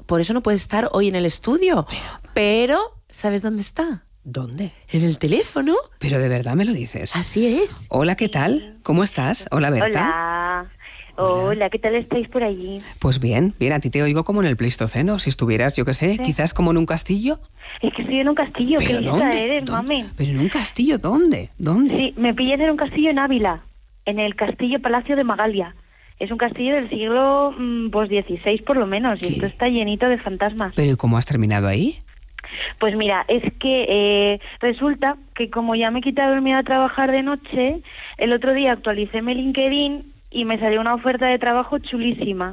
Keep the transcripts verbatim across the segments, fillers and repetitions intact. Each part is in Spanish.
por eso no puede estar hoy en el estudio. Pero, ¿sabes dónde está? ¿Dónde? En el teléfono. Pero de verdad me lo dices. Así es. Hola, ¿qué tal? ¿Cómo estás? Hola, Berta. Hola. Hola. Hola, ¿qué tal estáis por allí? Pues bien, bien, a ti te oigo como en el Pleistoceno. Si estuvieras, yo qué sé, ¿sí? Quizás como en un castillo. Es que estoy en un castillo. ¿Qué lista eres, mami? ¿Pero en un castillo dónde? ¿Dónde? Sí, me pillas en un castillo en Ávila, en el castillo Palacio de Magalia. Es un castillo del siglo pues dieciséis por lo menos, ¿qué? Y esto está llenito de fantasmas. ¿Pero y cómo has terminado ahí? Pues mira, es que eh, resulta que como ya me he quitado el miedo a trabajar de noche, el otro día actualicé mi LinkedIn y me salió una oferta de trabajo chulísima.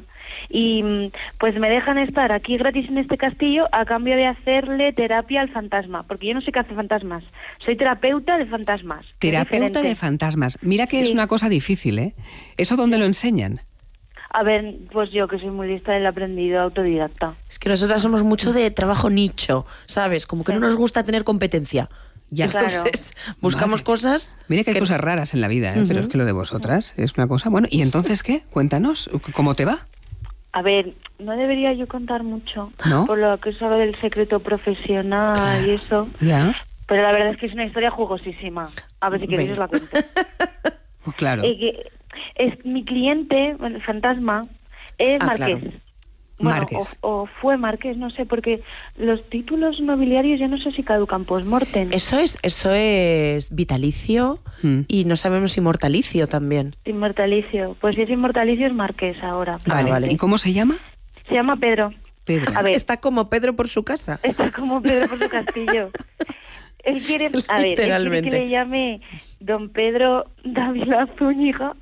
Y pues me dejan estar aquí gratis en este castillo a cambio de hacerle terapia al fantasma, porque yo no sé qué hace fantasmas. Soy terapeuta de fantasmas. Terapeuta de fantasmas. Mira que sí. Es una cosa difícil, ¿eh? ¿Eso dónde lo enseñan? A ver, pues yo que soy muy lista del aprendido autodidacta. Es que nosotras somos mucho de trabajo nicho, ¿sabes? Como que sí. No nos gusta tener competencia. Ya, entonces claro. Buscamos Madre. Cosas... Mira que hay que... cosas raras en la vida, ¿eh? Uh-huh. Pero es que lo de vosotras es una cosa... Bueno, ¿y entonces qué? Cuéntanos, ¿cómo te va? A ver, no debería yo contar mucho, ¿no? Por lo que es algo del secreto profesional claro. Y eso. Ya. Pero la verdad es que es una historia jugosísima. A ver si queréis os la cuento. Pues claro. Eh, que es mi cliente, el fantasma, es ah, Marqués. Claro. Bueno, Marqués. O, o fue Marqués, no sé, porque los títulos nobiliarios yo no sé si caducan post-mortem. Eso es, eso es vitalicio mm. y no sabemos si mortalicio también. Inmortalicio. Pues si es inmortalicio es Marqués ahora. Vale, vale. ¿Y cómo se llama? Se llama Pedro. Pedro. A ver, está como Pedro por su casa. Está como Pedro por su castillo. Él quiere, a ver, él quiere que le llame Don Pedro Dávila Zúñiga.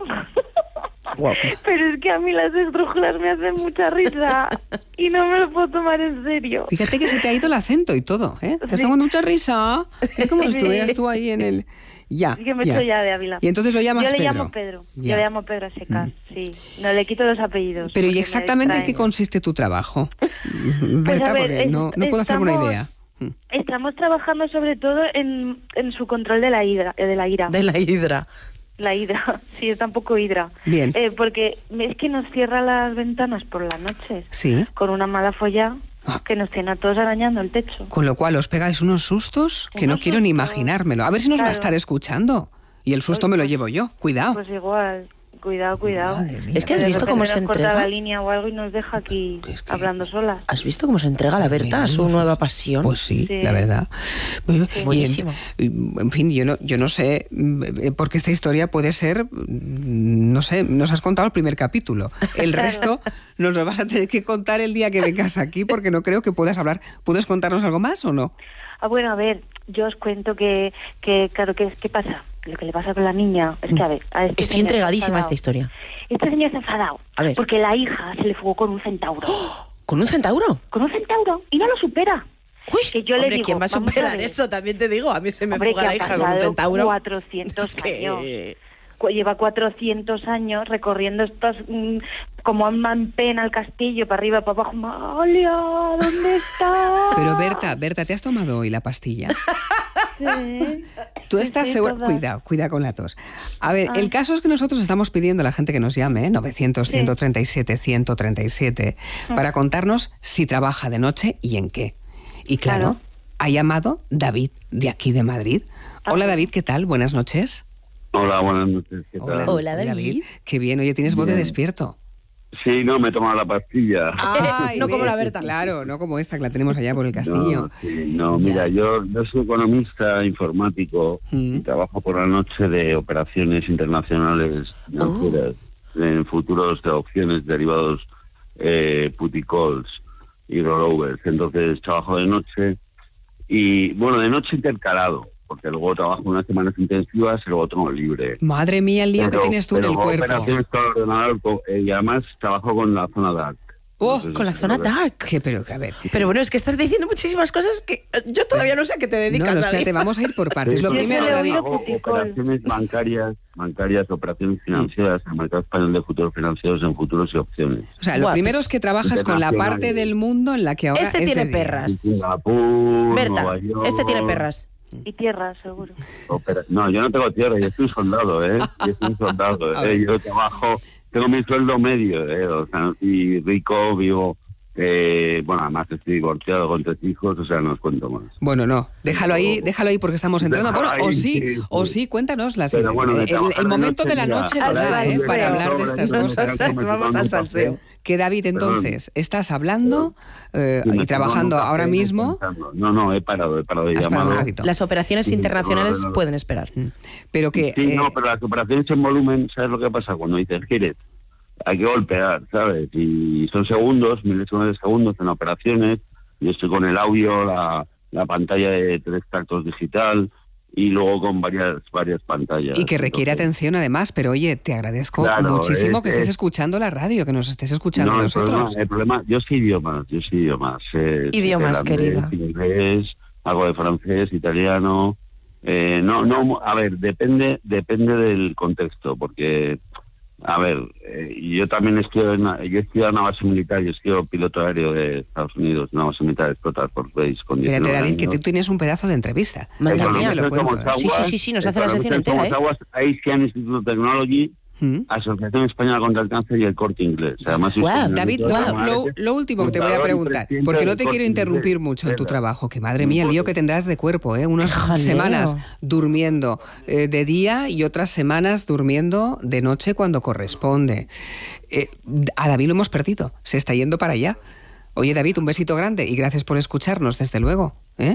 Wow. Pero es que a mí las esdrújulas me hacen mucha risa y no me lo puedo tomar en serio. Fíjate que se te ha ido el acento y todo, ¿eh? Te sí. Está dando mucha risa. Es como si estuvieras tú ahí en el... Ya, sí que me ya. estoy ya de Ávila. Y entonces lo llamas Pedro. Yo le Pedro. llamo Pedro. Ya. Yo le llamo Pedro a secas, mm. sí. No le quito los apellidos. Pero ¿y exactamente en qué consiste tu trabajo? Pues Berta, ver, porque es, no, no puedo hacerme una idea. Estamos trabajando sobre todo en, en su control de la hidra. De la ira. De la hidra. La hidra, sí, es tampoco hidra. Bien. Eh, porque es que nos cierra las ventanas por las noches. Sí. Con una mala folla ah. que nos tiene a todos arañando el techo. Con lo cual os pegáis unos sustos que unos no quiero sustos. Ni imaginármelo. A ver si nos claro. Va a estar escuchando. Y el susto pues, me lo llevo yo. Cuidado. Pues igual. Cuidado, cuidado. Es que has visto cómo se entrega. Corta la línea o algo y nos deja aquí es que... hablando solas. ¿Has visto cómo se entrega la Berta a su nueva pasión? Pues sí, sí. La verdad. Sí. Buenísimo. En, en fin, yo no, yo no sé, porque esta historia puede ser, no sé, nos has contado el primer capítulo. El claro. resto nos lo vas a tener que contar el día que vengas aquí, porque no creo que puedas hablar. ¿Puedes contarnos algo más o no? Ah, bueno, a ver, yo os cuento que, que claro, ¿qué, qué pasa? Lo que le pasa con la niña es que, a ver... A este Estoy entregadísima a esta historia. Este señor está enfadado a ver. Porque la hija se le fugó con un centauro. ¡Oh! ¿Con un centauro? Con un centauro, y no lo supera. Uy, que yo hombre, le digo, ¿quién va a superar a eso? También te digo, a mí se me hombre, fuga la hija con un centauro. cuatrocientos es que... años. Lleva cuatrocientos años recorriendo estas... Mmm, como en pena al castillo, para arriba, para abajo. ¡Malia! ¿Dónde está? Pero Berta, Berta, ¿te has tomado hoy la pastilla? Sí. Tú estás sí, segura... Cuidado, cuidado con la tos. A ver, ah. el caso es que nosotros estamos pidiendo a la gente que nos llame, ¿eh? novecientos, ciento treinta y siete, ciento treinta y siete, sí. para contarnos si trabaja de noche y en qué. Y claro, claro. ha llamado David, de aquí de Madrid. Ah. Hola David, ¿qué tal? Buenas noches. Hola, buenas noches. ¿Qué tal? Hola, Hola David. David. Qué bien, oye, tienes voz de despierto. Sí, no, me he tomado la pastilla. Ay, no como la Berta. Claro, no como esta que la tenemos allá por el castillo. No, sí, no mira, yo, yo soy economista informático mm. y trabajo por la noche de operaciones internacionales financieras oh. en futuros de opciones, derivados, eh, put y calls y rollovers. Entonces trabajo de noche y, bueno, de noche intercalado, porque luego trabajo unas semanas intensivas y luego tengo libre. Madre mía, el lío pero, que tienes tú en el cuerpo. Operaciones con ordenador y además trabajo con la zona dark. Oh, no sé con la zona dark. ¿Qué? Pero, a ver. Pero bueno, es que estás diciendo muchísimas cosas que yo todavía no sé a qué te dedicas, no, no, David. Espérate, vamos a ir por partes. Sí, Lo primero, David. Operaciones bancarias, bancarias, operaciones financieras, el mercado español de futuros financieros en futuros y opciones. O sea, lo Guau, primero es que trabajas con la parte del mundo en la que ahora este es tiene de perras. Singapur, Berta, Nueva York, este tiene perras. Y tierra, seguro. Opera... No, yo no tengo tierra, yo soy un soldado, ¿eh? Yo soy un soldado, ¿eh? Yo trabajo, tengo mi sueldo medio, ¿eh? O sea, y rico, vivo Eh, bueno, además estoy divorciado con tres hijos, o sea, no os cuento más. Bueno, no, déjalo ahí, déjalo ahí porque estamos entrando. Bueno, Ahí, o sí, sí, sí. o sí, cuéntanos las, Pero bueno, de el, trabajar el de momento de la mira, noche, al ¿verdad? ¿eh? salseo. Para hablar de estas Nosotras cosas. vamos al salseo. Que David, entonces, estás hablando eh, Sí, me y trabajando estoy tomando un ahora café y mismo. pensando. No, no, he parado, he parado de Has parado un llamar. ratito. Las operaciones Sí, internacionales no, no, no. pueden esperar. Pero que... Sí, eh, no, pero las operaciones en volumen, ¿sabes lo que pasa? Cuando dices gires, hay que golpear, ¿sabes? Y son segundos, milésimas de segundos en operaciones. Yo estoy con el audio, la, la pantalla de tres tactos digital y luego con varias varias pantallas. Y que requiere Entonces, atención además, pero oye, te agradezco Claro, muchísimo es- que estés es- escuchando la radio, que nos estés escuchando No, a el problema, nosotros. el problema, yo sé idiomas, yo sé idiomas. eh, Idiomas, irlandés, querida. Inglés, algo de francés, italiano. Eh, no, no, a ver, depende, depende del contexto, porque, a ver, eh, yo también estudio en, yo he estudiado en una base militar, yo he sido piloto aéreo de Estados Unidos, una base militar de Explotar Force Base con Espérate, diecinueve David, que años. tú tienes un pedazo de entrevista. Madre También mía. te lo cuento, ¿eh? Sí, sí, sí, sí, nos hace la sección entera, ¿eh? Aguas, Asian Institute of Technology, ¿Mm? Asociación Española contra el Cáncer y el Corte Inglés. Además, Guau, soy David, lo, funcionario lo- de lo último que te voy a fundador y preguntar, presidente porque no del te Corte quiero interrumpir Inglés. mucho en tu Venga. trabajo, que madre mía, el lío que tendrás de cuerpo, ¿eh? Unas Jaleo. semanas durmiendo eh, de día y otras semanas durmiendo de noche cuando corresponde. Eh, a David lo hemos perdido, se está yendo para allá. Oye, David, un besito grande y gracias por escucharnos, desde luego. ¿eh?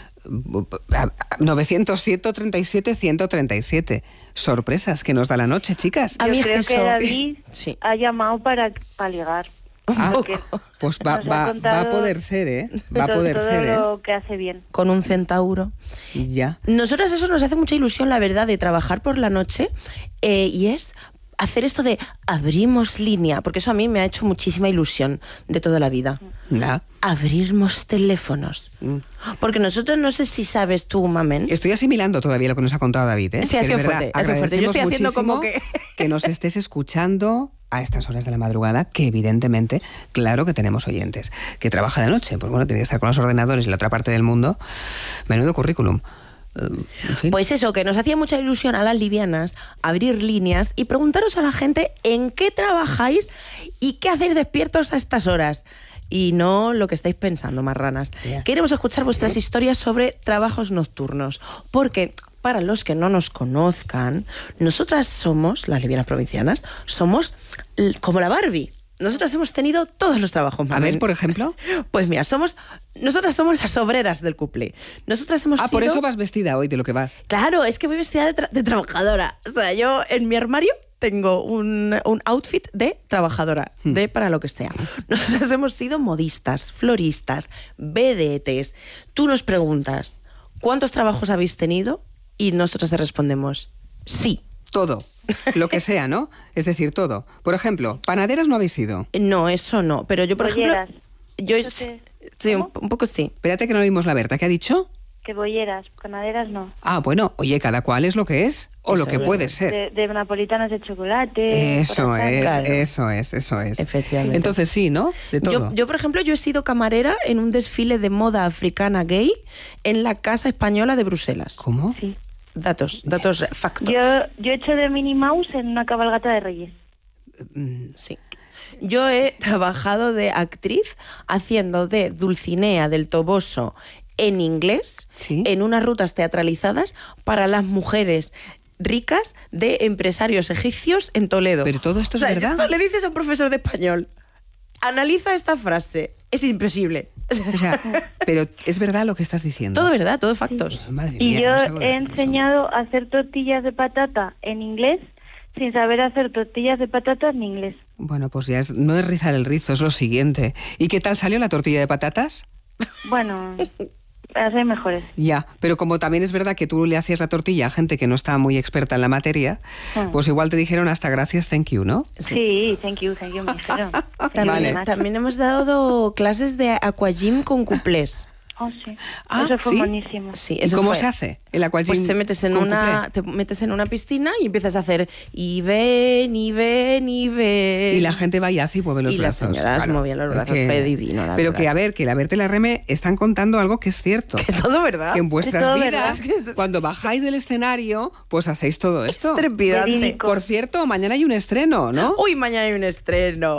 novecientos, ciento treinta y siete, ciento treinta y siete. Sorpresas que nos da la noche, chicas. A Yo mí es creo que que eso- David Sí. ha llamado para, para ligar. Ah, Porque pues va, nos ha va, va a contado poder ser, ¿eh? Va a todo- poder todo ser, ¿eh? lo que hace bien. Con un centauro. Ya. Nosotras eso nos hace mucha ilusión, la verdad, de trabajar por la noche eh, y es hacer esto de abrimos línea, porque eso a mí me ha hecho muchísima ilusión de toda la vida. Ya. Abrimos teléfonos. Mm. Porque nosotros, no sé si sabes tú, Mamen. Estoy asimilando todavía lo que nos ha contado David, ¿eh? Sí, ha Que de sido verdad, fuerte, ha sido fuerte. Yo estoy agradecemos haciendo como muchísimo que- que nos estés escuchando a estas horas de la madrugada, que evidentemente, claro que tenemos oyentes. Que trabaja de noche, pues bueno, tiene que estar con los ordenadores en la otra parte del mundo. Menudo currículum. Eh, en fin. Pues eso, que nos hacía mucha ilusión a las livianas abrir líneas y preguntaros a la gente en qué trabajáis y qué hacéis despiertos a estas horas. Y no lo que estáis pensando, marranas. Ya. Queremos escuchar vuestras historias sobre trabajos nocturnos. Porque, para los que no nos conozcan, nosotras somos, las livianas provincianas, somos l- como la Barbie. Nosotras hemos tenido todos los trabajos. A Mamen. ver, por ejemplo. Pues mira, somos, nosotras somos las obreras del cuplé. Nosotras hemos Ah, por sido- eso vas vestida hoy, de lo que vas. Claro, es que voy vestida de, tra- de trabajadora. O sea, yo en mi armario tengo un, un outfit de trabajadora, de para lo que sea. Nosotras hemos sido modistas, floristas, vedetes. Tú nos preguntas, ¿cuántos trabajos habéis tenido? Y nosotras te respondemos, sí. Todo. Lo que sea, ¿no? Es decir, todo. Por ejemplo, panaderas no habéis sido. No, eso no. Pero yo, por Bolleras. ejemplo... Yo, Eso sí, te- sí, un, ¿Cómo? un poco sí. Espérate que no oímos la Berta. ¿Qué ha dicho? Que bolleras, panaderas no. Ah, bueno, oye, cada cual es lo que es o lo Eso que es. puede ser. De, de napolitanas de chocolate. Eso croissants. es, Claro. eso es, eso es. Efectivamente. Entonces sí, ¿no? De todo. Yo, yo, por ejemplo, yo he sido camarera en un desfile de moda africana gay en la Casa Española de Bruselas. ¿Cómo? Sí. Datos, datos, factos. Yo, yo he hecho de Minnie Mouse en una cabalgata de Reyes. Sí. Yo he trabajado de actriz haciendo de Dulcinea del Toboso en inglés, Sí. en unas rutas teatralizadas para las mujeres ricas de empresarios egipcios en Toledo. Pero todo esto es O sea, verdad. esto le dices a un profesor de español, analiza esta frase, es imposible. O sea, pero es verdad lo que estás diciendo. Todo verdad, todo factos. Madre Y mía, yo no salgo de- he no salgo. enseñado a hacer tortillas de patata en inglés sin saber hacer tortillas de patata en inglés. Bueno, pues ya es- no es rizar el rizo, es lo siguiente. ¿Y qué tal salió la tortilla de patatas? Bueno, las hay mejores. Ya, pero como también es verdad que tú le hacías la tortilla a gente que no está muy experta en la materia, Hmm. pues igual te dijeron hasta gracias, thank you, ¿no? Sí, thank you, thank you, me dijeron. Thank you También, Vale. very much. también hemos dado clases de aquagym con cuplés. Oh, sí. Ah, Eso fue ¿sí? buenísimo. Sí, ¿Y eso cómo fue. se hace el aquagym? Pues te metes en con una cuplé? te metes en una piscina y empiezas a hacer y ven y ven y ven. Y la gente va y hace y mueve los Y las brazos. señoras movían los Es brazos, que- fue divino, la Pero verdad. que, a ver, que la Berta y la Reme están contando algo que es cierto. Que es todo verdad. Que en vuestras todo vidas, verdad. cuando bajáis del escenario, pues hacéis todo esto. Es trepidante. Verídico. Por cierto, mañana hay un estreno, ¿no? Uy, mañana hay un estreno.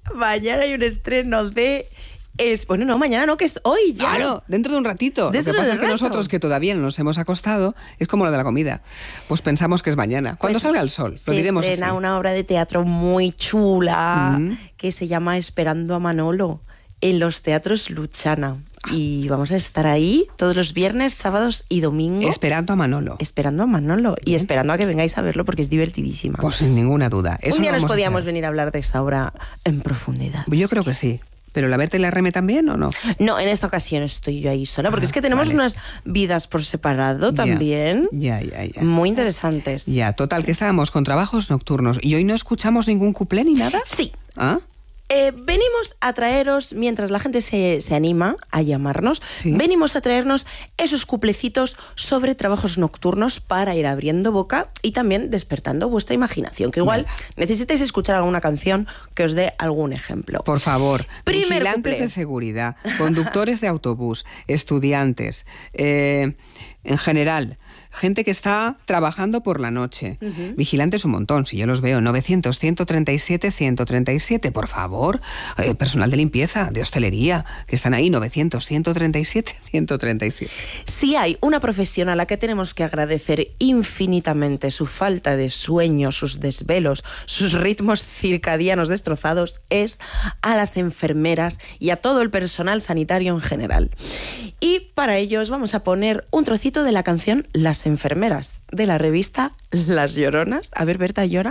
mañana hay un estreno de... Es, bueno, no, mañana no, que es hoy ya. Claro, dentro de un ratito. Dentro Lo que pasa de es que rato. nosotros, que todavía no nos hemos acostado, es como lo de la comida. Pues pensamos que es mañana. Cuando Pues salga el sol, se lo diremos estrena así. una obra de teatro muy chula Mm. que se llama Esperando a Manolo en los teatros Luchana. Y vamos a estar ahí todos los viernes, sábados y domingos. Esperando a Manolo. Esperando a Manolo y esperando a que vengáis a verlo porque es divertidísima. Pues sin ninguna duda. Eso Un día lo nos vamos a podíamos hacer. venir a hablar de esta obra en profundidad. Yo creo que sí. ¿Pero la Berta y la Reme también o no? No, en esta ocasión estoy yo ahí sola, porque Ah, es que tenemos vale. unas vidas por separado Ya, también. Ya, ya, ya. Muy interesantes. Ya, total, que estábamos con trabajos nocturnos y hoy no escuchamos ningún cuplé ni nada. Sí. ¿Ah? Eh, venimos a traeros, mientras la gente se, se anima a llamarnos, Sí. venimos a traernos esos cuplecitos sobre trabajos nocturnos para ir abriendo boca y también despertando vuestra imaginación, que igual necesitáis escuchar alguna canción que os dé algún ejemplo. Por favor, Primer vigilantes cuplé. de seguridad, conductores de autobús, estudiantes, eh, en general, gente que está trabajando por la noche. Vigilantes un montón, si yo los veo. novecientos, ciento treinta y siete, ciento treinta y siete, por favor. Eh, personal de limpieza, de hostelería, que están ahí, novecientos, ciento treinta y siete, ciento treinta y siete. Si hay una profesión a la que tenemos que agradecer infinitamente su falta de sueño, sus desvelos, sus ritmos circadianos destrozados, es a las enfermeras y a todo el personal sanitario en general. Y para ello os vamos a poner un trocito de la canción Las enfermeras, de la revista Las Lloronas. A ver, Berta, ¿llora?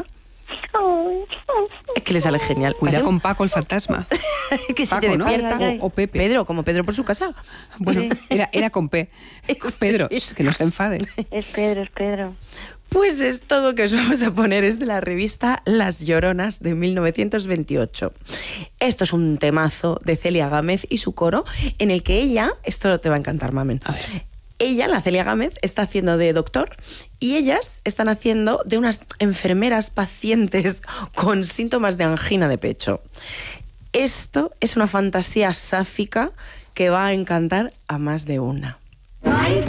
Es que le sale genial. Cuida Hace un- con Paco el fantasma. que se Paco, te ¿no? despierta. Ay, ay, ay. O Pepe. Pedro, como Pedro por su casa. Bueno, era, era con P. Pedro, Sí. que no se enfade. Es Pedro, es Pedro. Pues esto que os vamos a poner es de la revista Las Lloronas de mil novecientos veintiocho. Esto es un temazo de Celia Gámez y su coro, en el que ella, esto te va a encantar, Mamen, A ver. ella, la Celia Gámez, está haciendo de doctor y ellas están haciendo de unas enfermeras pacientes con síntomas de angina de pecho. Esto es una fantasía sáfica que va a encantar a más de una.